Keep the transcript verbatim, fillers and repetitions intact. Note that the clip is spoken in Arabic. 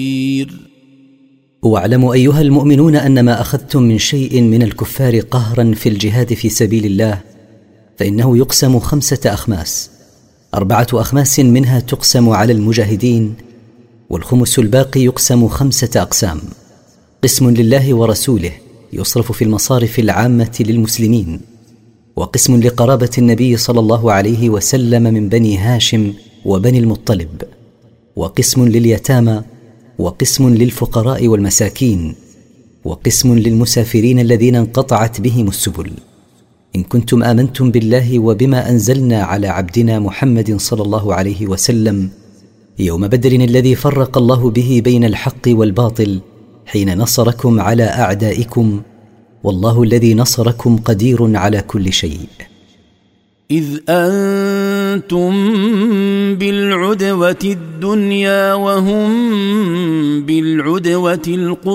واعلموا أيها المؤمنون أن ما أخذتم من شيء من الكفار قهرا في الجهاد في سبيل الله فإنه يقسم خمسة أخماس، أربعة أخماس منها تقسم على المجاهدين، والخمس الباقي يقسم خمسة أقسام، قسم لله ورسوله يصرف في المصارف العامة للمسلمين، وقسم لقرابة النبي صلى الله عليه وسلم من بني هاشم وبني المطلب، وقسم لليتامى، وقسم للفقراء والمساكين، وقسم للمسافرين الذين انقطعت بهم السبل. إن كنتم آمنتم بالله وبما أنزلنا على عبدنا محمد صلى الله عليه وسلم يوم بدر الذي فرق الله به بين الحق والباطل حين نصركم على أعدائكم، والله الذي نصركم قدير على كل شيء. إذ أنتم بالعدوة الدنيا وهم بالعدوة القصوى